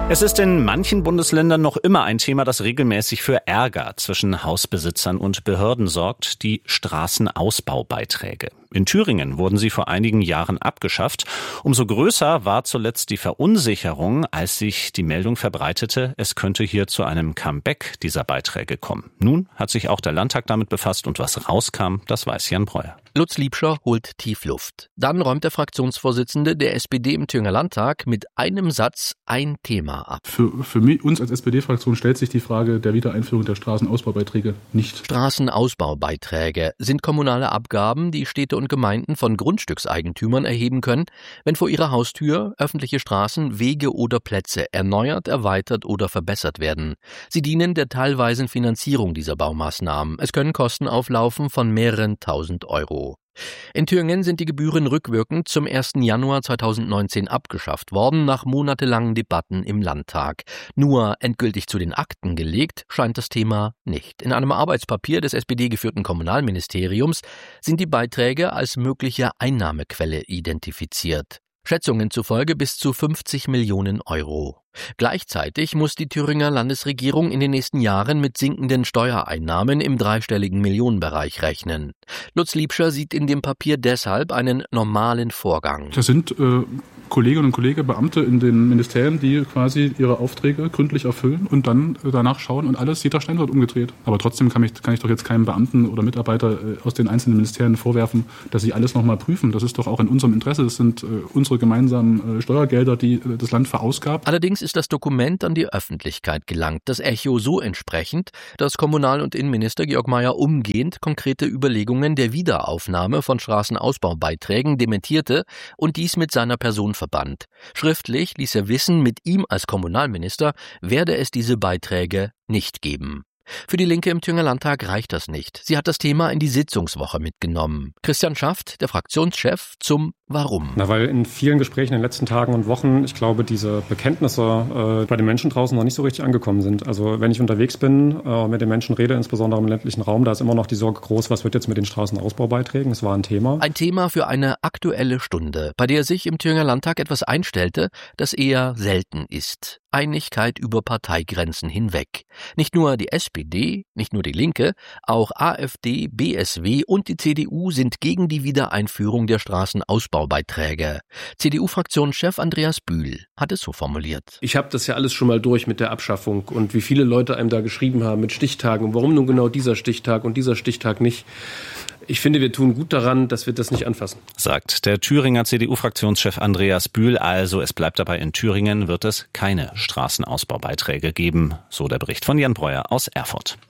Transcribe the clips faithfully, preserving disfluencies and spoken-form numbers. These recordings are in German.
Es ist in manchen Bundesländern noch immer ein Thema, das regelmäßig für Ärger zwischen Hausbesitzern und Behörden sorgt, die Straßenausbaubeiträge. In Thüringen wurden sie vor einigen Jahren abgeschafft. Umso größer war zuletzt die Verunsicherung, als sich die Meldung verbreitete, es könnte hier zu einem Comeback dieser Beiträge kommen. Nun hat sich auch der Landtag damit befasst und was rauskam, das weiß Jan Breuer. Lutz Liebscher holt tief Luft. Dann räumt der Fraktionsvorsitzende der S P D im Thüringer Landtag mit einem Satz ein Thema ab. Für, für mich, uns als S P D-Fraktion stellt sich die Frage der Wiedereinführung der Straßenausbaubeiträge nicht. Straßenausbaubeiträge sind kommunale Abgaben, die Städte und Gemeinden von Grundstückseigentümern erheben können, wenn vor ihrer Haustür öffentliche Straßen, Wege oder Plätze erneuert, erweitert oder verbessert werden. Sie dienen der teilweisen Finanzierung dieser Baumaßnahmen. Es können Kosten auflaufen von mehreren tausend Euro. In Thüringen sind die Gebühren rückwirkend zum ersten Januar zweitausendneunzehn abgeschafft worden, nach monatelangen Debatten im Landtag. Nur endgültig zu den Akten gelegt scheint das Thema nicht. In einem Arbeitspapier des S P D-geführten Kommunalministeriums sind die Beiträge als mögliche Einnahmequelle identifiziert. Schätzungen zufolge bis zu fünfzig Millionen Euro. Gleichzeitig muss die Thüringer Landesregierung in den nächsten Jahren mit sinkenden Steuereinnahmen im dreistelligen Millionenbereich rechnen. Lutz Liebscher sieht in dem Papier deshalb einen normalen Vorgang. Das sind äh, Kolleginnen und Kollegen, Beamte in den Ministerien, die quasi ihre Aufträge gründlich erfüllen und dann äh, danach schauen und alles, jeder Stein wird umgedreht. Aber trotzdem kann ich, kann ich doch jetzt keinem Beamten oder Mitarbeiter äh, aus den einzelnen Ministerien vorwerfen, dass sie alles nochmal prüfen. Das ist doch auch in unserem Interesse. Das sind äh, unsere gemeinsamen äh, Steuergelder, die äh, das Land verausgabt. Allerdings ist das Dokument an die Öffentlichkeit gelangt. Das Echo so entsprechend, dass Kommunal- und Innenminister Georg Mayer umgehend konkrete Überlegungen der Wiederaufnahme von Straßenausbaubeiträgen dementierte und dies mit seiner Person verband. Schriftlich ließ er wissen, mit ihm als Kommunalminister werde es diese Beiträge nicht geben. Für die Linke im Thüringer Landtag reicht das nicht. Sie hat das Thema in die Sitzungswoche mitgenommen. Christian Schaft, der Fraktionschef, zum Warum. Na, weil in vielen Gesprächen in den letzten Tagen und Wochen, ich glaube, diese Bekenntnisse äh, bei den Menschen draußen noch nicht so richtig angekommen sind. Also wenn ich unterwegs bin, äh, mit den Menschen rede, insbesondere im ländlichen Raum, da ist immer noch die Sorge groß, was wird jetzt mit den Straßenausbaubeiträgen? Es war ein Thema. Ein Thema für eine aktuelle Stunde, bei der sich im Thüringer Landtag etwas einstellte, das eher selten ist. Einigkeit über Parteigrenzen hinweg. Nicht nur die S P D, nicht nur die Linke, auch AfD, B S W und die C D U sind gegen die Wiedereinführung der Straßenausbaubeiträge. C D U-Fraktionschef Andreas Bühl hat es so formuliert. Ich habe das ja alles schon mal durch mit der Abschaffung und wie viele Leute einem da geschrieben haben mit Stichtagen und warum nun genau dieser Stichtag und dieser Stichtag nicht. Ich finde, wir tun gut daran, dass wir das nicht anfassen. Sagt der Thüringer C D U-Fraktionschef Andreas Bühl. Also es bleibt dabei, in Thüringen wird es keine Straßenausbaubeiträge geben. So der Bericht von Jan Breuer aus Erfurt.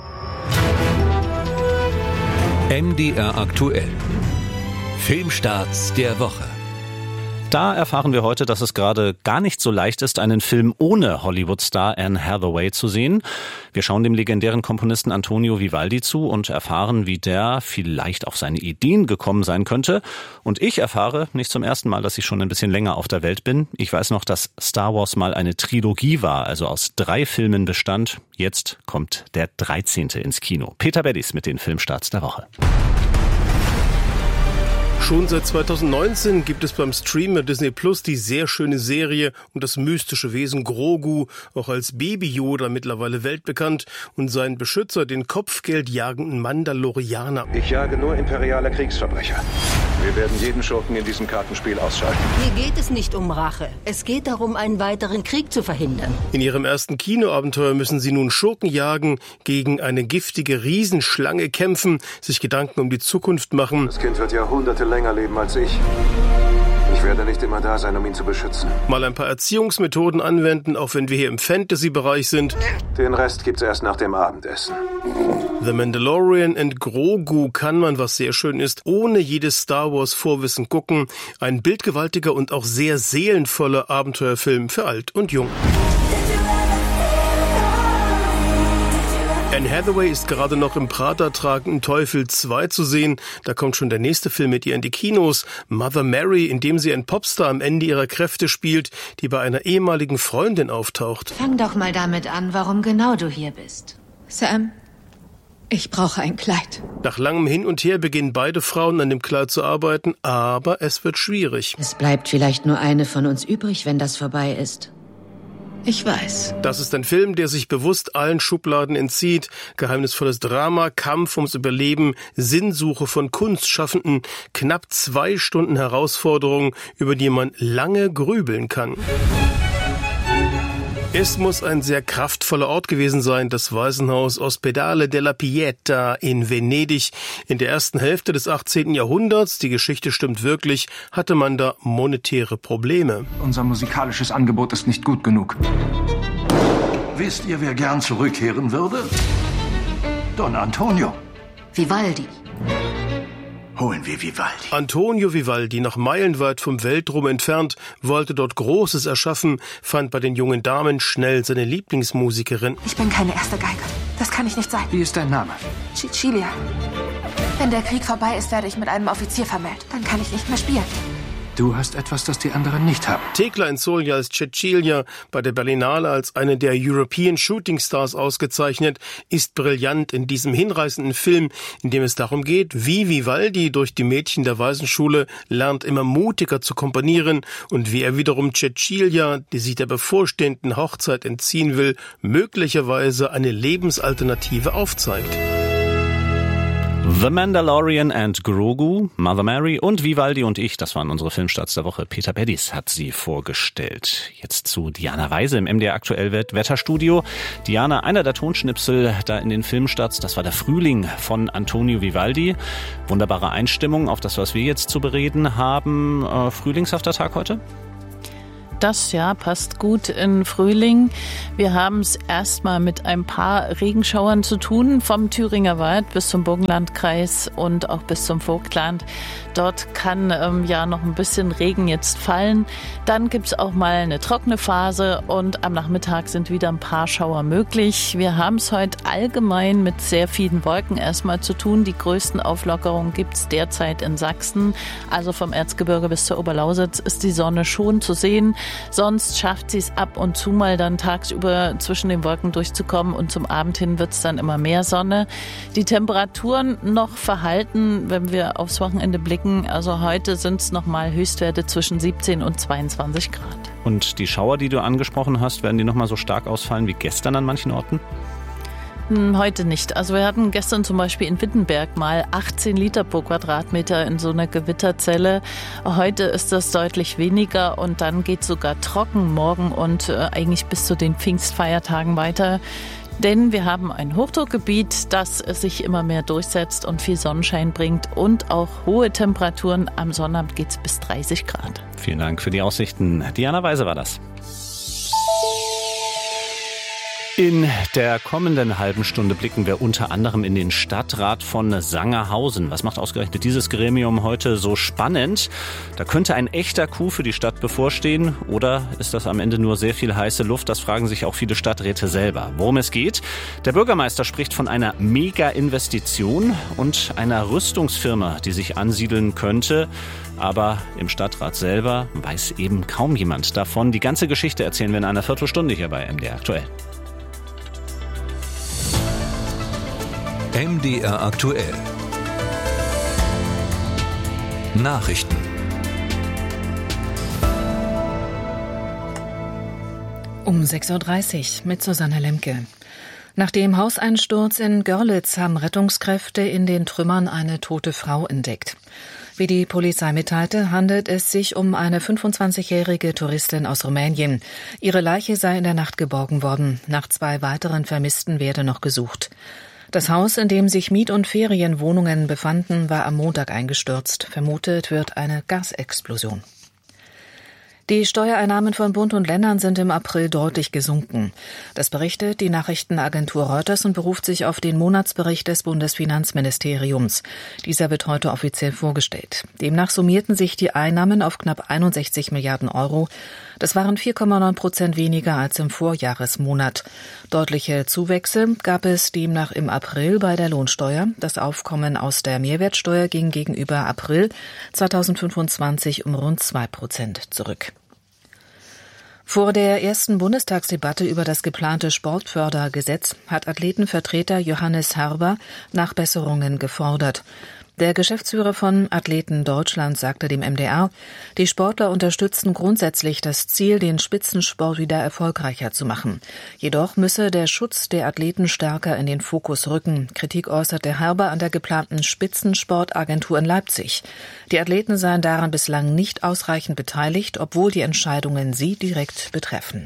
M D R aktuell. Filmstarts der Woche. Da erfahren wir heute, dass es gerade gar nicht so leicht ist, einen Film ohne Hollywood-Star Anne Hathaway zu sehen. Wir schauen dem legendären Komponisten Antonio Vivaldi zu und erfahren, wie der vielleicht auf seine Ideen gekommen sein könnte. Und ich erfahre nicht zum ersten Mal, dass ich schon ein bisschen länger auf der Welt bin. Ich weiß noch, dass Star Wars mal eine Trilogie war, also aus drei Filmen bestand. Jetzt kommt der dreizehnte ins Kino. Peter Beddies mit den Filmstarts der Woche. Schon seit zweitausendneunzehn gibt es beim Streamer Disney Plus die sehr schöne Serie um das mystische Wesen Grogu, auch als Baby Yoda mittlerweile weltbekannt, und seinen Beschützer, den kopfgeldjagenden Mandalorianer. Ich jage nur imperiale Kriegsverbrecher. Wir werden jeden Schurken in diesem Kartenspiel ausschalten. Hier geht es nicht um Rache. Es geht darum, einen weiteren Krieg zu verhindern. In ihrem ersten Kinoabenteuer müssen sie nun Schurken jagen, gegen eine giftige Riesenschlange kämpfen, sich Gedanken um die Zukunft machen. Das Kind wird Jahrhunderte länger leben als ich. Ich werde nicht immer da sein, um ihn zu beschützen. Mal ein paar Erziehungsmethoden anwenden, auch wenn wir hier im Fantasy-Bereich sind. Den Rest gibt's erst nach dem Abendessen. The Mandalorian and Grogu kann man, was sehr schön ist, ohne jedes Star Wars Vorwissen gucken. Ein bildgewaltiger und auch sehr seelenvoller Abenteuerfilm für alt und jung. Anne Hathaway ist gerade noch im Prater tragenden Teufel zwei zu sehen. Da kommt schon der nächste Film mit ihr in die Kinos. Mother Mary, in dem sie ein Popstar am Ende ihrer Kräfte spielt, die bei einer ehemaligen Freundin auftaucht. Fang doch mal damit an, warum genau du hier bist. Sam, ich brauche ein Kleid. Nach langem Hin und Her beginnen beide Frauen an dem Kleid zu arbeiten, aber es wird schwierig. Es bleibt vielleicht nur eine von uns übrig, wenn das vorbei ist. Ich weiß. Das ist ein Film, der sich bewusst allen Schubladen entzieht. Geheimnisvolles Drama, Kampf ums Überleben, Sinnsuche von Kunstschaffenden, knapp zwei Stunden Herausforderung, über die man lange grübeln kann. Es muss ein sehr kraftvoller Ort gewesen sein, das Waisenhaus Ospedale della Pietà in Venedig. In der ersten Hälfte des achtzehnten Jahrhunderts, die Geschichte stimmt wirklich, hatte man da monetäre Probleme. Unser musikalisches Angebot ist nicht gut genug. Wisst ihr, wer gern zurückkehren würde? Don Antonio. Vivaldi. Holen wir Vivaldi. Antonio Vivaldi, noch meilenweit vom Weltruhm entfernt, wollte dort Großes erschaffen, fand bei den jungen Damen schnell seine Lieblingsmusikerin. Ich bin keine erste Geige. Das kann ich nicht sein. Wie ist dein Name? Cecilia. Wenn der Krieg vorbei ist, werde ich mit einem Offizier vermählt. Dann kann ich nicht mehr spielen. Du hast etwas, das die anderen nicht haben. Thekla Insoglia als Cecilia, bei der Berlinale als eine der European Shooting Stars ausgezeichnet, ist brillant in diesem hinreißenden Film, in dem es darum geht, wie Vivaldi durch die Mädchen der Waisenschule lernt, immer mutiger zu komponieren und wie er wiederum Cecilia, die sich der bevorstehenden Hochzeit entziehen will, möglicherweise eine Lebensalternative aufzeigt. The Mandalorian and Grogu, Mother Mary und Vivaldi und ich, das waren unsere Filmstarts der Woche. Peter Beddies hat sie vorgestellt. Jetzt zu Diana Weise im M D R Aktuell Wetterstudio. Diana, einer der Tonschnipsel da in den Filmstarts, das war der Frühling von Antonio Vivaldi. Wunderbare Einstimmung auf das, was wir jetzt zu bereden haben. Äh, frühlingshafter Tag heute? Das ja passt gut in Frühling. Wir haben es erstmal mit ein paar Regenschauern zu tun, vom Thüringer Wald bis zum Burgenlandkreis und auch bis zum Vogtland. Dort kann ähm, ja noch ein bisschen Regen jetzt fallen. Dann gibt es auch mal eine trockene Phase und am Nachmittag sind wieder ein paar Schauer möglich. Wir haben es heute allgemein mit sehr vielen Wolken erstmal zu tun. Die größten Auflockerungen gibt es derzeit in Sachsen. Also vom Erzgebirge bis zur Oberlausitz ist die Sonne schon zu sehen. Sonst schafft sie es ab und zu mal dann tagsüber zwischen den Wolken durchzukommen und zum Abend hin wird es dann immer mehr Sonne. Die Temperaturen noch verhalten, wenn wir aufs Wochenende blicken. Also heute sind es nochmal Höchstwerte zwischen siebzehn und zweiundzwanzig Grad. Und die Schauer, die du angesprochen hast, werden die nochmal so stark ausfallen wie gestern an manchen Orten? Heute nicht. Also wir hatten gestern zum Beispiel in Wittenberg mal achtzehn Liter pro Quadratmeter in so einer Gewitterzelle. Heute ist das deutlich weniger und dann geht es sogar trocken morgen und äh, eigentlich bis zu den Pfingstfeiertagen weiter. Denn wir haben ein Hochdruckgebiet, das sich immer mehr durchsetzt und viel Sonnenschein bringt und auch hohe Temperaturen. Am Sonnabend geht es bis dreißig Grad. Vielen Dank für die Aussichten. Diana Weise war das. In der kommenden halben Stunde blicken wir unter anderem in den Stadtrat von Sangerhausen. Was macht ausgerechnet dieses Gremium heute so spannend? Da könnte ein echter Coup für die Stadt bevorstehen oder ist das am Ende nur sehr viel heiße Luft? Das fragen sich auch viele Stadträte selber. Worum es geht? Der Bürgermeister spricht von einer Mega-Investition und einer Rüstungsfirma, die sich ansiedeln könnte. Aber im Stadtrat selber weiß eben kaum jemand davon. Die ganze Geschichte erzählen wir in einer Viertelstunde hier bei M D R Aktuell. M D R Aktuell. Nachrichten. Um sechs Uhr dreißig mit Susanne Lemke. Nach dem Hauseinsturz in Görlitz haben Rettungskräfte in den Trümmern eine tote Frau entdeckt. Wie die Polizei mitteilte, handelt es sich um eine fünfundzwanzigjährige Touristin aus Rumänien. Ihre Leiche sei in der Nacht geborgen worden. Nach zwei weiteren Vermissten werde noch gesucht. Das Haus, in dem sich Miet- und Ferienwohnungen befanden, war am Montag eingestürzt. Vermutet wird eine Gasexplosion. Die Steuereinnahmen von Bund und Ländern sind im April deutlich gesunken. Das berichtet die Nachrichtenagentur Reuters und beruft sich auf den Monatsbericht des Bundesfinanzministeriums. Dieser wird heute offiziell vorgestellt. Demnach summierten sich die Einnahmen auf knapp einundsechzig Milliarden Euro. Das waren vier Komma neun Prozent weniger als im Vorjahresmonat. Deutliche Zuwächse gab es demnach im April bei der Lohnsteuer. Das Aufkommen aus der Mehrwertsteuer ging gegenüber April zweitausendfünfundzwanzig um rund zwei Prozent zurück. Vor der ersten Bundestagsdebatte über das geplante Sportfördergesetz hat Athletenvertreter Johannes Herber Nachbesserungen gefordert. Der Geschäftsführer von Athleten Deutschland sagte dem M D R, die Sportler unterstützen grundsätzlich das Ziel, den Spitzensport wieder erfolgreicher zu machen. Jedoch müsse der Schutz der Athleten stärker in den Fokus rücken. Kritik äußerte Herber an der geplanten Spitzensportagentur in Leipzig. Die Athleten seien daran bislang nicht ausreichend beteiligt, obwohl die Entscheidungen sie direkt betreffen.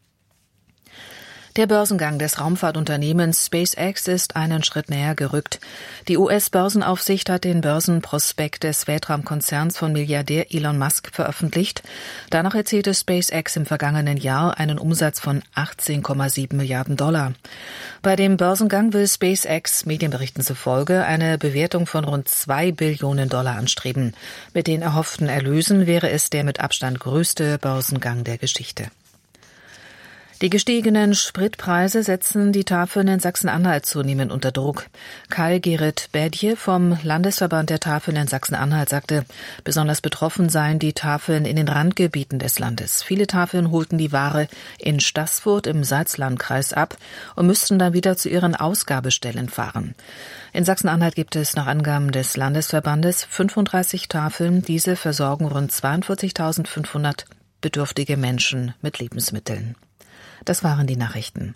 Der Börsengang des Raumfahrtunternehmens SpaceX ist einen Schritt näher gerückt. Die U S-Börsenaufsicht hat den Börsenprospekt des Weltraumkonzerns von Milliardär Elon Musk veröffentlicht. Danach erzielte SpaceX im vergangenen Jahr einen Umsatz von achtzehn Komma sieben Milliarden Dollar. Bei dem Börsengang will SpaceX Medienberichten zufolge eine Bewertung von rund zwei Billionen Dollar anstreben. Mit den erhofften Erlösen wäre es der mit Abstand größte Börsengang der Geschichte. Die gestiegenen Spritpreise setzen die Tafeln in Sachsen-Anhalt zunehmend unter Druck. Karl-Gerrit Bädje vom Landesverband der Tafeln in Sachsen-Anhalt sagte, besonders betroffen seien die Tafeln in den Randgebieten des Landes. Viele Tafeln holten die Ware in Staßfurt im Salzlandkreis ab und müssten dann wieder zu ihren Ausgabestellen fahren. In Sachsen-Anhalt gibt es nach Angaben des Landesverbandes fünfunddreißig Tafeln. Diese versorgen rund zweiundvierzigtausendfünfhundert bedürftige Menschen mit Lebensmitteln. Das waren die Nachrichten.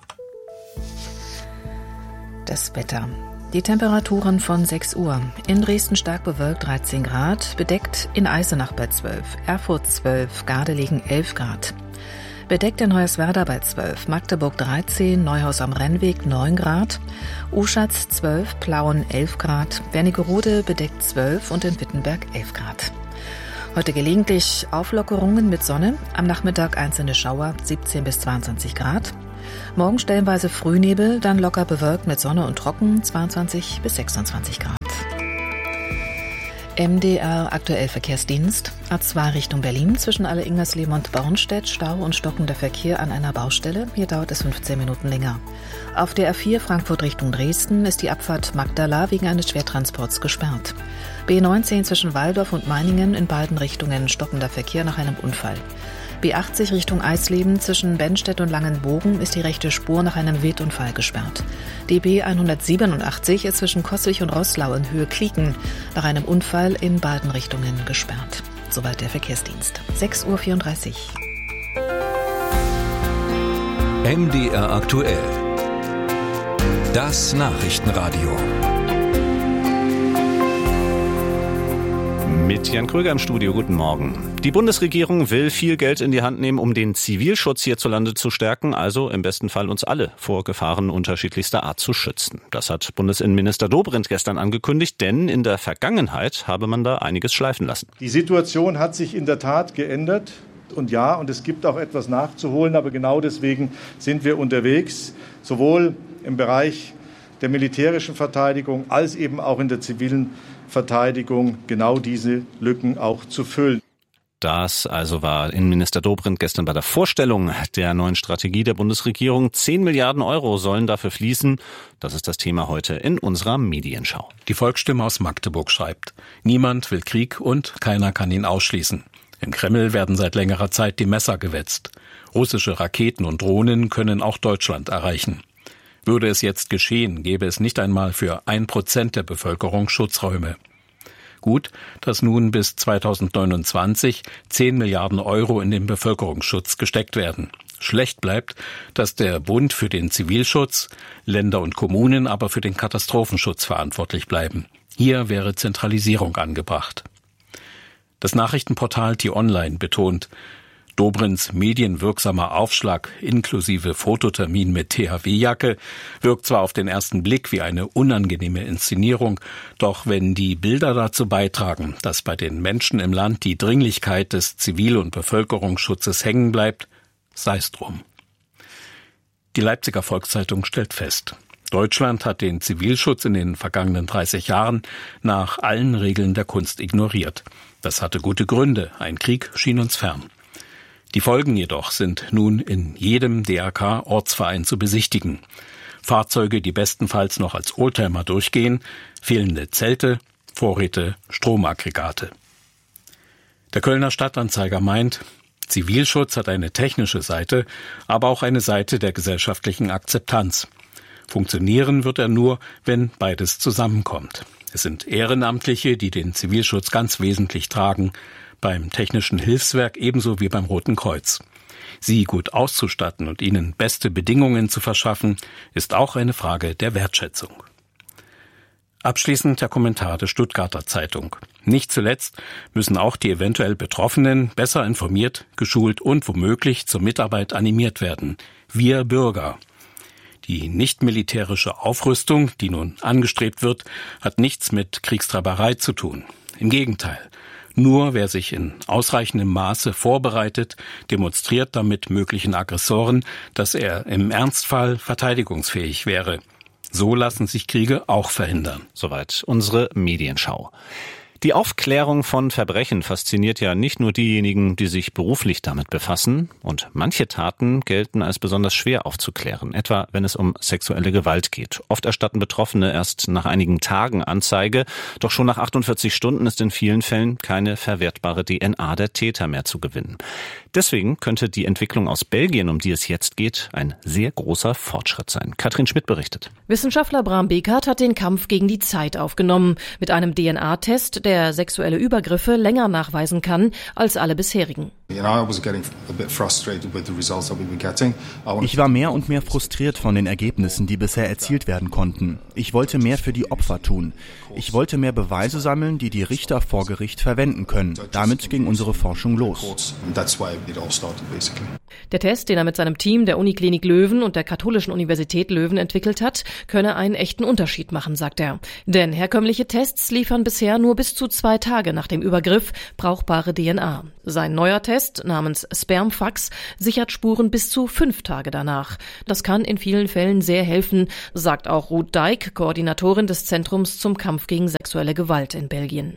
Das Wetter. Die Temperaturen von sechs Uhr. In Dresden stark bewölkt dreizehn Grad, bedeckt in Eisenach bei zwölf, Erfurt zwölf, Gardelegen elf Grad. Bedeckt in Hoyerswerda bei zwölf, Magdeburg dreizehn, Neuhaus am Rennweg neun Grad, Uschatz zwölf, Plauen elf Grad, Wernigerode bedeckt zwölf und in Wittenberg elf Grad. Heute gelegentlich Auflockerungen mit Sonne, am Nachmittag einzelne Schauer, siebzehn bis zweiundzwanzig Grad. Morgen stellenweise Frühnebel, dann locker bewölkt mit Sonne und trocken, zweiundzwanzig bis sechsundzwanzig Grad. M D R Aktuell Verkehrsdienst. A zwei Richtung Berlin zwischen Alle-Ingersleben und Bornstedt. Stau und stockender Verkehr an einer Baustelle. Hier dauert es fünfzehn Minuten länger. Auf der A vier Frankfurt Richtung Dresden ist die Abfahrt Magdala wegen eines Schwertransports gesperrt. B neunzehn zwischen Walldorf und Meiningen in beiden Richtungen stockender Verkehr nach einem Unfall. B achtzig Richtung Eisleben zwischen Bennstedt und Langenbogen ist die rechte Spur nach einem Wildunfall gesperrt. Die B hundertsiebenundachtzig ist zwischen Kosswig und Roßlau in Höhe Klieken nach einem Unfall in beiden Richtungen gesperrt. Soweit der Verkehrsdienst. sechs Uhr vierunddreißig. M D R aktuell. Das Nachrichtenradio. Mit Jan Kröger im Studio, guten Morgen. Die Bundesregierung will viel Geld in die Hand nehmen, um den Zivilschutz hierzulande zu stärken, also im besten Fall uns alle vor Gefahren unterschiedlichster Art zu schützen. Das hat Bundesinnenminister Dobrindt gestern angekündigt, denn in der Vergangenheit habe man da einiges schleifen lassen. Die Situation hat sich in der Tat geändert. Und ja, und es gibt auch etwas nachzuholen, aber genau deswegen sind wir unterwegs, sowohl im Bereich der militärischen Verteidigung als eben auch in der zivilen Verteidigung, genau diese Lücken auch zu füllen. Das also war Innenminister Dobrindt gestern bei der Vorstellung der neuen Strategie der Bundesregierung. Zehn Milliarden Euro sollen dafür fließen. Das ist das Thema heute in unserer Medienschau. Die Volksstimme aus Magdeburg schreibt: Niemand will Krieg und keiner kann ihn ausschließen. Im Kreml werden seit längerer Zeit die Messer gewetzt. Russische Raketen und Drohnen können auch Deutschland erreichen. Würde es jetzt geschehen, gäbe es nicht einmal für ein Prozent der Bevölkerung Schutzräume. Gut, dass nun bis zweitausendneunundzwanzig zehn Milliarden Euro in den Bevölkerungsschutz gesteckt werden. Schlecht bleibt, dass der Bund für den Zivilschutz, Länder und Kommunen aber für den Katastrophenschutz verantwortlich bleiben. Hier wäre Zentralisierung angebracht. Das Nachrichtenportal T-Online betont, Dobrindts medienwirksamer Aufschlag inklusive Fototermin mit T H W-Jacke wirkt zwar auf den ersten Blick wie eine unangenehme Inszenierung, doch wenn die Bilder dazu beitragen, dass bei den Menschen im Land die Dringlichkeit des Zivil- und Bevölkerungsschutzes hängen bleibt, sei's drum. Die Leipziger Volkszeitung stellt fest: Deutschland hat den Zivilschutz in den vergangenen dreißig Jahren nach allen Regeln der Kunst ignoriert. Das hatte gute Gründe, ein Krieg schien uns fern. Die Folgen jedoch sind nun in jedem D R K-Ortsverein zu besichtigen. Fahrzeuge, die bestenfalls noch als Oldtimer durchgehen, fehlende Zelte, Vorräte, Stromaggregate. Der Kölner Stadtanzeiger meint, Zivilschutz hat eine technische Seite, aber auch eine Seite der gesellschaftlichen Akzeptanz. Funktionieren wird er nur, wenn beides zusammenkommt. Es sind Ehrenamtliche, die den Zivilschutz ganz wesentlich tragen, beim Technischen Hilfswerk ebenso wie beim Roten Kreuz. Sie gut auszustatten und ihnen beste Bedingungen zu verschaffen, ist auch eine Frage der Wertschätzung. Abschließend der Kommentar der Stuttgarter Zeitung. Nicht zuletzt müssen auch die eventuell Betroffenen besser informiert, geschult und womöglich zur Mitarbeit animiert werden. Wir Bürger. Die nicht-militärische Aufrüstung, die nun angestrebt wird, hat nichts mit Kriegstreiberei zu tun. Im Gegenteil. Nur wer sich in ausreichendem Maße vorbereitet, demonstriert damit möglichen Aggressoren, dass er im Ernstfall verteidigungsfähig wäre. So lassen sich Kriege auch verhindern. Soweit unsere Medienschau. Die Aufklärung von Verbrechen fasziniert ja nicht nur diejenigen, die sich beruflich damit befassen. Und manche Taten gelten als besonders schwer aufzuklären, etwa wenn es um sexuelle Gewalt geht. Oft erstatten Betroffene erst nach einigen Tagen Anzeige, doch schon nach achtundvierzig Stunden ist in vielen Fällen keine verwertbare D N A der Täter mehr zu gewinnen. Deswegen könnte die Entwicklung aus Belgien, um die es jetzt geht, ein sehr großer Fortschritt sein. Katrin Schmidt berichtet. Wissenschaftler Bram Bekert hat den Kampf gegen die Zeit aufgenommen, mit einem D N A-Test, der sexuelle Übergriffe länger nachweisen kann als alle bisherigen. Ich war mehr und mehr frustriert von den Ergebnissen, die bisher erzielt werden konnten. Ich wollte mehr für die Opfer tun. Ich wollte mehr Beweise sammeln, die die Richter vor Gericht verwenden können. Damit ging unsere Forschung los. Der Test, den er mit seinem Team der Uniklinik Leuven und der Katholischen Universität Leuven entwickelt hat, könne einen echten Unterschied machen, sagt er. Denn herkömmliche Tests liefern bisher nur bis zu zwei Tage nach dem Übergriff brauchbare D N A. Sein neuer Test namens Spermfax sichert Spuren bis zu fünf Tage danach. Das kann in vielen Fällen sehr helfen, sagt auch Ruth Dijk, Koordinatorin des Zentrums zum Kampf gegen sexuelle Gewalt in Belgien.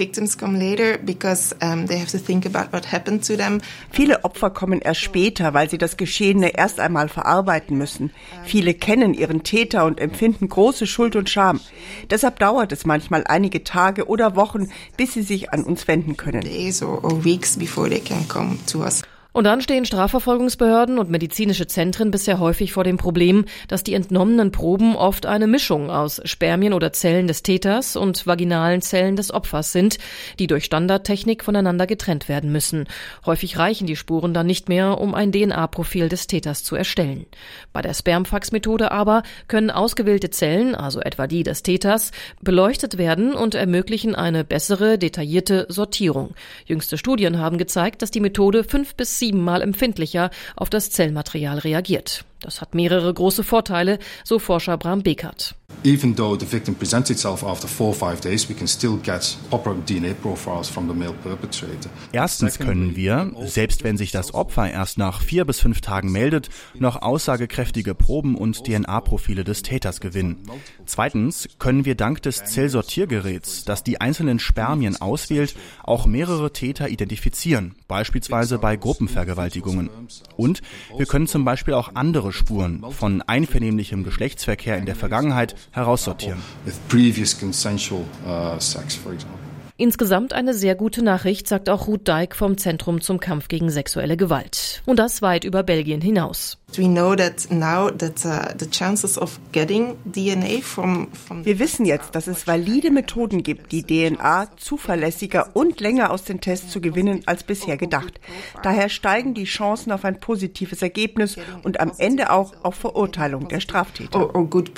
Viele Opfer kommen erst später, weil sie das Geschehene erst einmal verarbeiten müssen. Viele kennen ihren Täter und empfinden große Schuld und Scham. Deshalb dauert es manchmal einige Tage oder Wochen, bis sie sich an uns wenden können. Und dann stehen Strafverfolgungsbehörden und medizinische Zentren bisher häufig vor dem Problem, dass die entnommenen Proben oft eine Mischung aus Spermien oder Zellen des Täters und vaginalen Zellen des Opfers sind, die durch Standardtechnik voneinander getrennt werden müssen. Häufig reichen die Spuren dann nicht mehr, um ein D N A-Profil des Täters zu erstellen. Bei der Spermfax-Methode aber können ausgewählte Zellen, also etwa die des Täters, beleuchtet werden und ermöglichen eine bessere, detaillierte Sortierung. Jüngste Studien haben gezeigt, dass die Methode fünf bis sieben siebenmal empfindlicher auf das Zellmaterial reagiert. Das hat mehrere große Vorteile, so Forscher Bram Bekert. Even though the victim presents itself after four or five days, we can still get proper D N A profiles from the male perpetrator. Erstens können wir, selbst wenn sich das Opfer erst nach vier bis fünf Tagen meldet, noch aussagekräftige Proben und D N A-Profile des Täters gewinnen. Zweitens können wir dank des Zellsortiergeräts, das die einzelnen Spermien auswählt, auch mehrere Täter identifizieren, beispielsweise bei Gruppenvergewaltigungen. Und wir können zum Beispiel auch andere Spuren von einvernehmlichem Geschlechtsverkehr in der Vergangenheit heraussortieren. Insgesamt eine sehr gute Nachricht, sagt auch Ruth Dijk vom Zentrum zum Kampf gegen sexuelle Gewalt. Und das weit über Belgien hinaus. Wir wissen jetzt, dass es valide Methoden gibt, die D N A zuverlässiger und länger aus den Tests zu gewinnen als bisher gedacht. Daher steigen die Chancen auf ein positives Ergebnis und am Ende auch auf Verurteilung der Straftäter.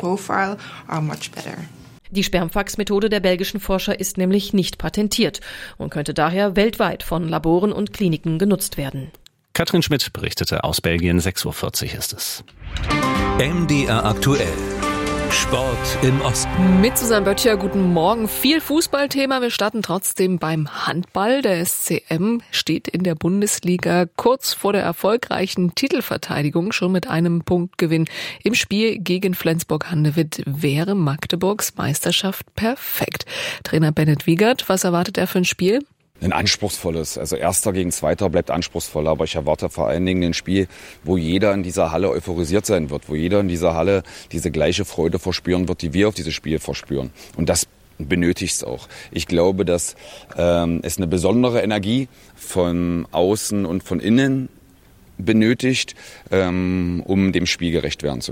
Die Spermfax-Methode der belgischen Forscher ist nämlich nicht patentiert und könnte daher weltweit von Laboren und Kliniken genutzt werden. Katrin Schmidt berichtete aus Belgien, sechs Uhr vierzig ist es. M D R aktuell. Sport im Osten. Mit Susanne Böttcher, guten Morgen. Viel Fußballthema. Wir starten trotzdem beim Handball. Der S C M steht in der Bundesliga kurz vor der erfolgreichen Titelverteidigung. Schon mit einem Punktgewinn im Spiel gegen Flensburg-Handewitt wäre Magdeburgs Meisterschaft perfekt. Trainer Bennett Wiegert, was erwartet er für ein Spiel? Ein anspruchsvolles, also Erster gegen Zweiter bleibt anspruchsvoller, aber ich erwarte vor allen Dingen ein Spiel, wo jeder in dieser Halle euphorisiert sein wird, wo jeder in dieser Halle diese gleiche Freude verspüren wird, die wir auf dieses Spiel verspüren. Und das benötigt es auch. Ich glaube, dass ähm, es eine besondere Energie von außen und von innen benötigt, ähm, um dem Spiel gerecht werden zu können.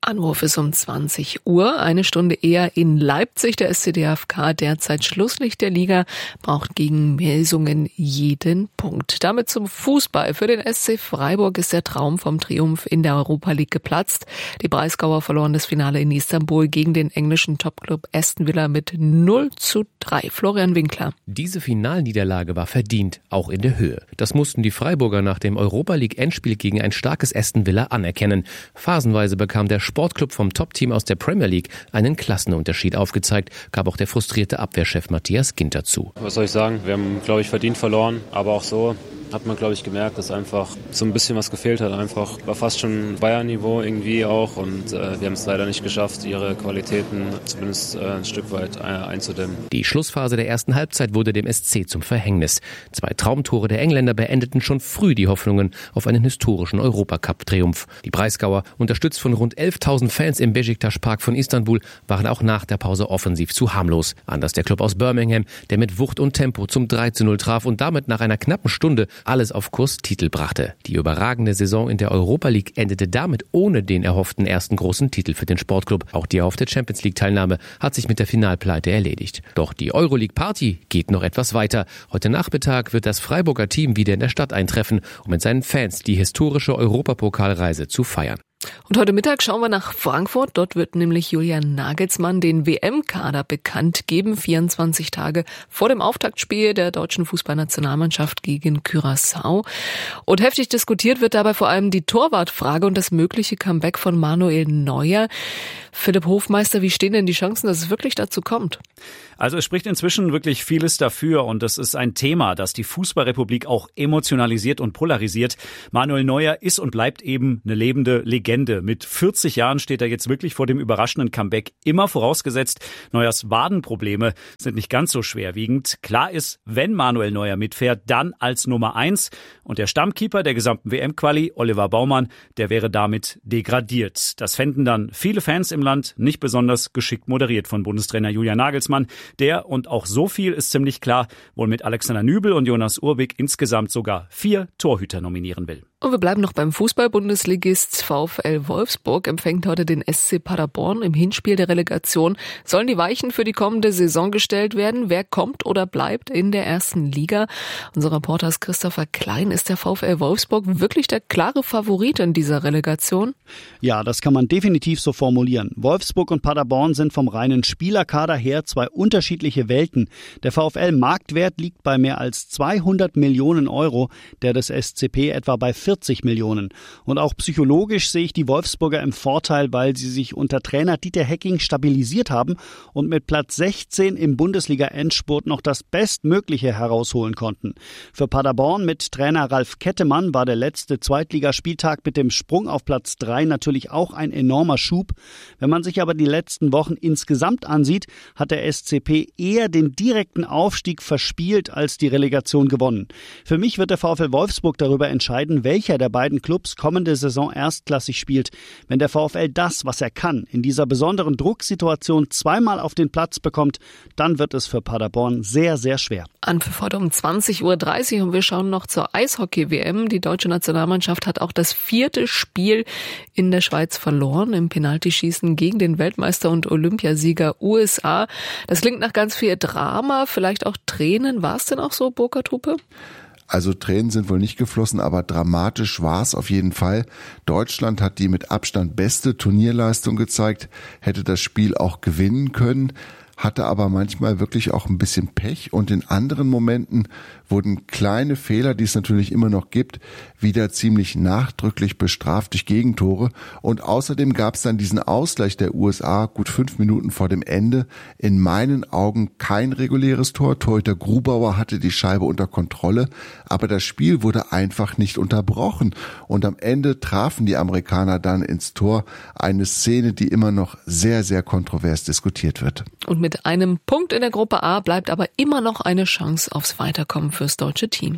Anruf ist um zwanzig Uhr, eine Stunde eher in Leipzig. Der S C D F K, derzeit Schlusslicht der Liga, braucht gegen Melsungen jeden Punkt. Damit zum Fußball. Für den S C Freiburg ist der Traum vom Triumph in der Europa League geplatzt. Die Breisgauer verloren das Finale in Istanbul gegen den englischen Topclub Aston Villa mit null zu drei. Florian Winkler. Diese Finalniederlage war verdient, auch in der Höhe. Das mussten die Freiburger nach dem Europa League Endspiel gegen ein starkes Aston Villa anerkennen. Phasenweise bekam der Sportclub vom Top-Team aus der Premier League einen Klassenunterschied aufgezeigt, gab auch der frustrierte Abwehrchef Matthias Ginter zu. Was soll ich sagen? Wir haben, glaube ich, verdient verloren, aber auch so hat man, glaube ich, gemerkt, dass einfach so ein bisschen was gefehlt hat. Einfach war fast schon Bayern-Niveau irgendwie auch und äh, wir haben es leider nicht geschafft, ihre Qualitäten zumindest äh, ein Stück weit äh, einzudämmen. Die Schlussphase der ersten Halbzeit wurde dem S C zum Verhängnis. Zwei Traumtore der Engländer beendeten schon früh die Hoffnungen auf einen historischen Europacup-Triumph. Die Breisgauer, unterstützt von rund elftausend Fans im Beşiktaş-Park von Istanbul, waren auch nach der Pause offensiv zu harmlos. Anders der Club aus Birmingham, der mit Wucht und Tempo zum drei zu null traf und damit nach einer knappen Stunde alles auf Kurs Titel brachte. Die überragende Saison in der Europa League endete damit ohne den erhofften ersten großen Titel für den Sportclub. Auch die erhoffte Champions League-Teilnahme hat sich mit der Finalpleite erledigt. Doch die Euroleague-Party geht noch etwas weiter. Heute Nachmittag wird das Freiburger Team wieder in der Stadt eintreffen, um mit seinen Fans die historische Europapokalreise zu feiern. Und heute Mittag schauen wir nach Frankfurt. Dort wird nämlich Julian Nagelsmann den W M-Kader bekannt geben, vierundzwanzig Tage vor dem Auftaktspiel der deutschen Fußballnationalmannschaft gegen Curaçao. Und heftig diskutiert wird dabei vor allem die Torwartfrage und das mögliche Comeback von Manuel Neuer. Philipp Hofmeister, wie stehen denn die Chancen, dass es wirklich dazu kommt? Also es spricht inzwischen wirklich vieles dafür und das ist ein Thema, das die Fußballrepublik auch emotionalisiert und polarisiert. Manuel Neuer ist und bleibt eben eine lebende Legende. Mit vierzig Jahren steht er jetzt wirklich vor dem überraschenden Comeback. Immer vorausgesetzt, Neuers Wadenprobleme sind nicht ganz so schwerwiegend. Klar ist, wenn Manuel Neuer mitfährt, dann als Nummer eins. Und der Stammkeeper der gesamten W M-Quali, Oliver Baumann, der wäre damit degradiert. Das fänden dann viele Fans im Land nicht besonders geschickt moderiert von Bundestrainer Julian Nagelsmann. Der, und auch so viel ist ziemlich klar, wohl mit Alexander Nübel und Jonas Urbig insgesamt sogar vier Torhüter nominieren will. Und wir bleiben noch beim Fußball-Bundesligist. VfL Wolfsburg empfängt heute den S C Paderborn im Hinspiel der Relegation. Sollen die Weichen für die kommende Saison gestellt werden? Wer kommt oder bleibt in der ersten Liga? Unser Reporter ist Christopher Klein. Ist der VfL Wolfsburg wirklich der klare Favorit in dieser Relegation? Ja, das kann man definitiv so formulieren. Wolfsburg und Paderborn sind vom reinen Spielerkader her zwei unterschiedliche Welten. Der VfL-Marktwert liegt bei mehr als zweihundert Millionen Euro, der des S C P etwa bei vierzig Millionen. Und auch psychologisch sehe ich die Wolfsburger im Vorteil, weil sie sich unter Trainer Dieter Hecking stabilisiert haben und mit Platz sechzehn im Bundesliga-Endspurt noch das Bestmögliche herausholen konnten. Für Paderborn mit Trainer Ralf Kettemann war der letzte Zweitligaspieltag mit dem Sprung auf Platz drei natürlich auch ein enormer Schub. Wenn man sich aber die letzten Wochen insgesamt ansieht, hat der S C P eher den direkten Aufstieg verspielt als die Relegation gewonnen. Für mich wird der VfL Wolfsburg darüber entscheiden, welcher der beiden Clubs kommende Saison erstklassig spielt. Wenn der VfL das, was er kann, in dieser besonderen Drucksituation zweimal auf den Platz bekommt, dann wird es für Paderborn sehr, sehr schwer. Anpfiff heute um zwanzig Uhr dreißig und wir schauen noch zur Eishockey-W M. Die deutsche Nationalmannschaft hat auch das vierte Spiel in der Schweiz verloren im Penaltyschießen gegen den Weltmeister und Olympiasieger U S A. Das klingt nach ganz viel Drama, vielleicht auch Tränen. War es denn auch so, Burkhard Hupe? Also Tränen sind wohl nicht geflossen, aber dramatisch war es auf jeden Fall. Deutschland hat die mit Abstand beste Turnierleistung gezeigt, hätte das Spiel auch gewinnen können, hatte aber manchmal wirklich auch ein bisschen Pech und in anderen Momenten wurden kleine Fehler, die es natürlich immer noch gibt, wieder ziemlich nachdrücklich bestraft durch Gegentore. Und außerdem gab es dann diesen Ausgleich der U S A gut fünf Minuten vor dem Ende. In meinen Augen kein reguläres Tor. Torhüter Grubauer hatte die Scheibe unter Kontrolle, aber das Spiel wurde einfach nicht unterbrochen. Und am Ende trafen die Amerikaner dann ins Tor. Eine Szene, die immer noch sehr, sehr kontrovers diskutiert wird. Und mit einem Punkt in der Gruppe A bleibt aber immer noch eine Chance aufs Weiterkommen fürs deutsche Team.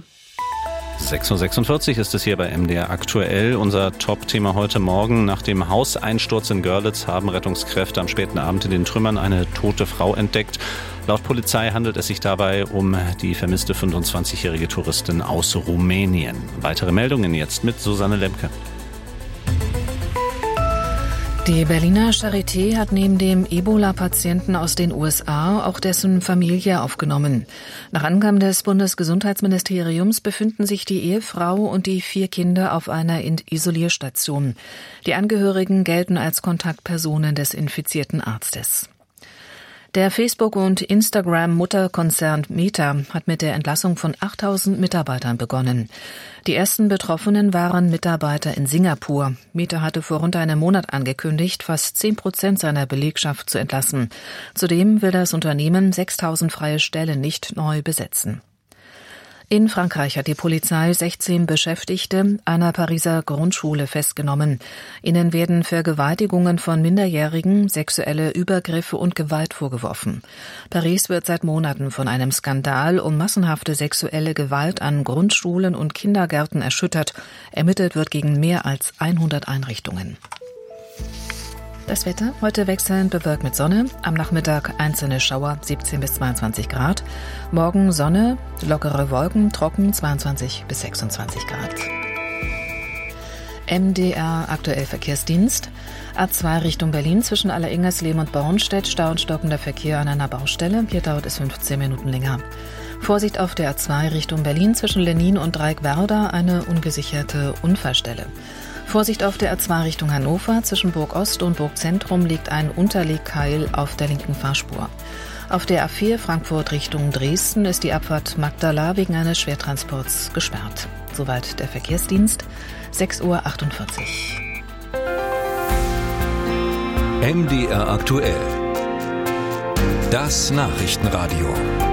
sechs Uhr sechsundvierzig ist es hier bei M D R aktuell. Unser Top-Thema heute Morgen. Nach dem Hauseinsturz in Görlitz haben Rettungskräfte am späten Abend in den Trümmern eine tote Frau entdeckt. Laut Polizei handelt es sich dabei um die vermisste fünfundzwanzigjährige Touristin aus Rumänien. Weitere Meldungen jetzt mit Susanne Lemke. Die Berliner Charité hat neben dem Ebola-Patienten aus den U S A auch dessen Familie aufgenommen. Nach Angaben des Bundesgesundheitsministeriums befinden sich die Ehefrau und die vier Kinder auf einer Isolierstation. Die Angehörigen gelten als Kontaktpersonen des infizierten Arztes. Der Facebook- und Instagram-Mutterkonzern Meta hat mit der Entlassung von achttausend Mitarbeitern begonnen. Die ersten Betroffenen waren Mitarbeiter in Singapur. Meta hatte vor rund einem Monat angekündigt, fast zehn Prozent seiner Belegschaft zu entlassen. Zudem will das Unternehmen sechstausend freie Stellen nicht neu besetzen. In Frankreich hat die Polizei sechzehn Beschäftigte einer Pariser Grundschule festgenommen. Ihnen werden Vergewaltigungen von Minderjährigen, sexuelle Übergriffe und Gewalt vorgeworfen. Paris wird seit Monaten von einem Skandal um massenhafte sexuelle Gewalt an Grundschulen und Kindergärten erschüttert. Ermittelt wird gegen mehr als hundert Einrichtungen. Das Wetter, heute wechselnd bewölkt mit Sonne, am Nachmittag einzelne Schauer, siebzehn bis zweiundzwanzig Grad. Morgen Sonne, lockere Wolken, trocken, zweiundzwanzig bis sechsundzwanzig Grad. M D R aktuell Verkehrsdienst. A zwei Richtung Berlin zwischen Alleringers-Lehm und Bornstedt, Stau und stockender Verkehr an einer Baustelle. Hier dauert es fünfzehn Minuten länger. Vorsicht auf der A zwei Richtung Berlin zwischen Lennin und Dreieckwerder, eine ungesicherte Unfallstelle. Vorsicht auf der A zwei Richtung Hannover. Zwischen Burg Ost und Burg Zentrum liegt ein Unterlegkeil auf der linken Fahrspur. Auf der A vier Frankfurt Richtung Dresden ist die Abfahrt Magdala wegen eines Schwertransports gesperrt. Soweit der Verkehrsdienst. sechs Uhr achtundvierzig. M D R aktuell. Das Nachrichtenradio.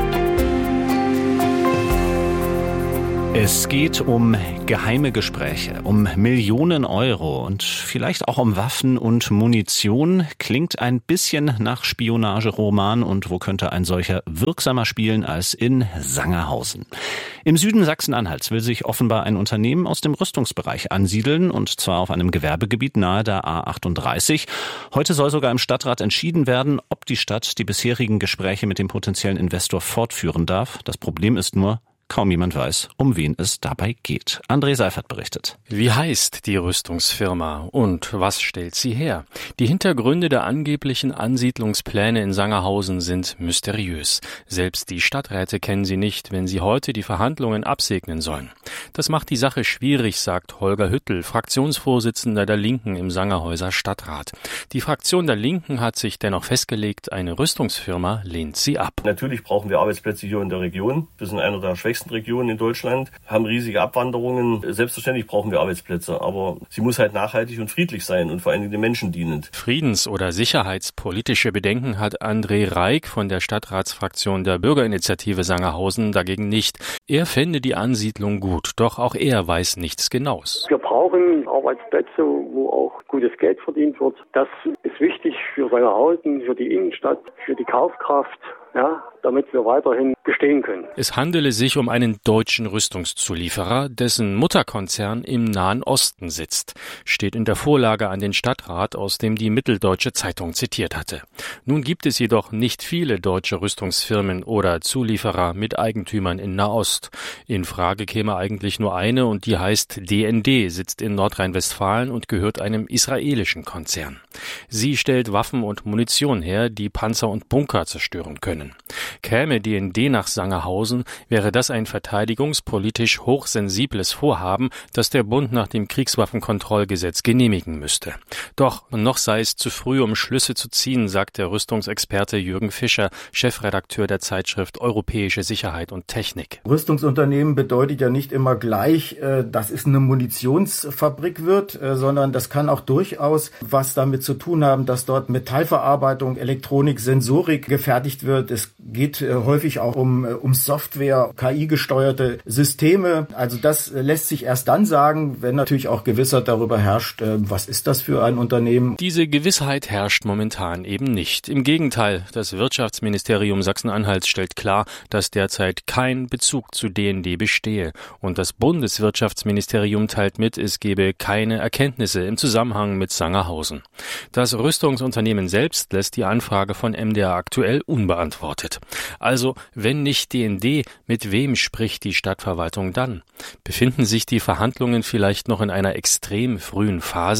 Es geht um geheime Gespräche, um Millionen Euro und vielleicht auch um Waffen und Munition. Klingt ein bisschen nach Spionageroman, und wo könnte ein solcher wirksamer spielen als in Sangerhausen? Im Süden Sachsen-Anhalts will sich offenbar ein Unternehmen aus dem Rüstungsbereich ansiedeln, und zwar auf einem Gewerbegebiet nahe der A achtunddreißig. Heute soll sogar im Stadtrat entschieden werden, ob die Stadt die bisherigen Gespräche mit dem potenziellen Investor fortführen darf. Das Problem ist nur, kaum jemand weiß, um wen es dabei geht. André Seifert berichtet. Wie heißt die Rüstungsfirma und was stellt sie her? Die Hintergründe der angeblichen Ansiedlungspläne in Sangerhausen sind mysteriös. Selbst die Stadträte kennen sie nicht, wenn sie heute die Verhandlungen absegnen sollen. Das macht die Sache schwierig, sagt Holger Hüttel, Fraktionsvorsitzender der Linken im Sangerhäuser Stadtrat. Die Fraktion der Linken hat sich dennoch festgelegt, eine Rüstungsfirma lehnt sie ab. Natürlich brauchen wir Arbeitsplätze hier in der Region. Wir sind einer der schwächsten Regionen in Deutschland, haben riesige Abwanderungen. Selbstverständlich brauchen wir Arbeitsplätze, aber sie muss halt nachhaltig und friedlich sein und vor allen Dingen den Menschen dienend. Friedens- oder sicherheitspolitische Bedenken hat André Reik von der Stadtratsfraktion der Bürgerinitiative Sangerhausen dagegen nicht. Er fände die Ansiedlung gut, doch auch er weiß nichts Genaues. Wir brauchen Arbeitsplätze, wo auch gutes Geld verdient wird. Das ist wichtig für Sangerhausen, für die Innenstadt, für die Kaufkraft, ja, damit wir weiterhin bestehen können. Es handele sich um einen deutschen Rüstungszulieferer, dessen Mutterkonzern im Nahen Osten sitzt, steht in der Vorlage an den Stadtrat, aus dem die Mitteldeutsche Zeitung zitiert hatte. Nun gibt es jedoch nicht viele deutsche Rüstungsfirmen oder Zulieferer mit Eigentümern in Nahost. In Frage käme eigentlich nur eine, und die heißt D N D, sitzt in Nordrhein-Westfalen und gehört einem israelischen Konzern. Sie stellt Waffen und Munition her, die Panzer und Bunker zerstören können. Käme D N D nach Sangerhausen, wäre das ein verteidigungspolitisch hochsensibles Vorhaben, das der Bund nach dem Kriegswaffenkontrollgesetz genehmigen müsste. Doch noch sei es zu früh, um Schlüsse zu ziehen, sagt der Rüstungsexperte Jürgen Fischer, Chefredakteur der Zeitschrift Europäische Sicherheit und Technik. Rüstungsunternehmen bedeutet ja nicht immer gleich, dass es eine Munitionsfabrik wird, sondern das kann auch durchaus was damit zu tun haben, dass dort Metallverarbeitung, Elektronik, Sensorik gefertigt wird. Es geht äh, häufig auch um, äh, um Software, K I-gesteuerte Systeme. Also das äh, lässt sich erst dann sagen, wenn natürlich auch Gewissheit darüber herrscht, äh, was ist das für ein Unternehmen. Diese Gewissheit herrscht momentan eben nicht. Im Gegenteil, das Wirtschaftsministerium Sachsen-Anhalts stellt klar, dass derzeit kein Bezug zu D N D bestehe. Und das Bundeswirtschaftsministerium teilt mit, es gebe keine Erkenntnisse im Zusammenhang mit Sangerhausen. Das Rüstungsunternehmen selbst lässt die Anfrage von M D R aktuell unbeantwortet. Also, wenn nicht D N D, mit wem spricht die Stadtverwaltung dann? Befinden sich die Verhandlungen vielleicht noch in einer extrem frühen Phase?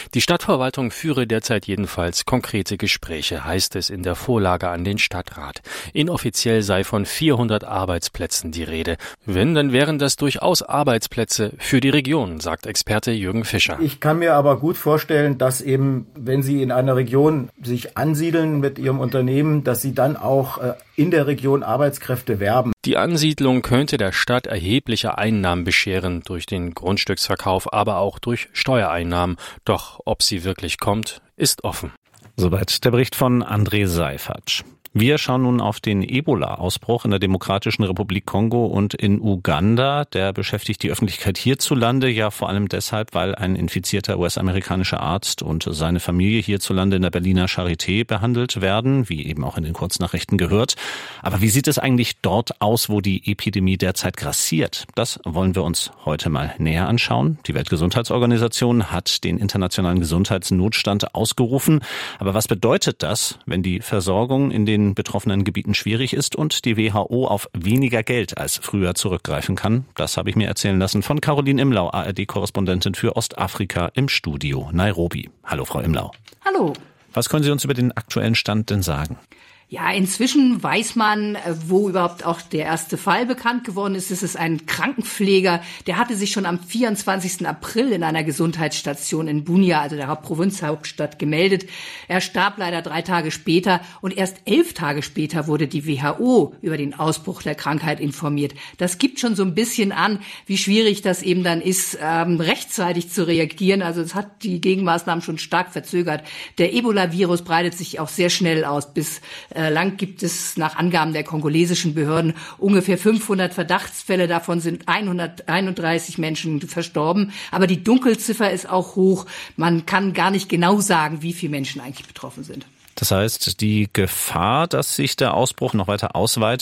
Die Stadtverwaltung führe derzeit jedenfalls konkrete Gespräche, heißt es in der Vorlage an den Stadtrat. Inoffiziell sei von vierhundert Arbeitsplätzen die Rede. Wenn, dann wären das durchaus Arbeitsplätze für die Region, sagt Experte Jürgen Fischer. Ich kann mir aber gut vorstellen, dass eben, wenn Sie in einer Region sich ansiedeln mit Ihrem Unternehmen, dass Sie dann auch äh, in der Region Arbeitskräfte werben. Die Ansiedlung könnte der Stadt erhebliche Einnahmen bescheren, durch den Grundstücksverkauf, aber auch durch Steuereinnahmen. Doch ob sie wirklich kommt, ist offen. Soweit der Bericht von André Seifatsch. Wir schauen nun auf den Ebola-Ausbruch in der Demokratischen Republik Kongo und in Uganda. Der beschäftigt die Öffentlichkeit hierzulande ja vor allem deshalb, weil ein infizierter U S-amerikanischer Arzt und seine Familie hierzulande in der Berliner Charité behandelt werden, wie eben auch in den Kurznachrichten gehört. Aber wie sieht es eigentlich dort aus, wo die Epidemie derzeit grassiert? Das wollen wir uns heute mal näher anschauen. Die Weltgesundheitsorganisation hat den internationalen Gesundheitsnotstand ausgerufen. Aber was bedeutet das, wenn die Versorgung in den betroffenen Gebieten schwierig ist und die W H O auf weniger Geld als früher zurückgreifen kann? Das habe ich mir erzählen lassen von Caroline Imlau, A R D-Korrespondentin für Ostafrika im Studio Nairobi. Hallo, Frau Imlau. Hallo. Was können Sie uns über den aktuellen Stand denn sagen? Ja, inzwischen weiß man, wo überhaupt auch der erste Fall bekannt geworden ist. Es ist ein Krankenpfleger, der hatte sich schon am vierundzwanzigsten April in einer Gesundheitsstation in Bunia, also der Provinzhauptstadt, gemeldet. Er starb leider drei Tage später und erst elf Tage später wurde die W H O über den Ausbruch der Krankheit informiert. Das gibt schon so ein bisschen an, wie schwierig das eben dann ist, ähm, rechtzeitig zu reagieren. Also es hat die Gegenmaßnahmen schon stark verzögert. Der Ebola-Virus breitet sich auch sehr schnell aus. Bis Lang gibt es nach Angaben der kongolesischen Behörden ungefähr fünfhundert Verdachtsfälle. Davon sind hunderteinunddreißig Menschen verstorben. Aber die Dunkelziffer ist auch hoch. Man kann gar nicht genau sagen, wie viele Menschen eigentlich betroffen sind. Das heißt, die Gefahr, dass sich der Ausbruch noch weiter ausweitet,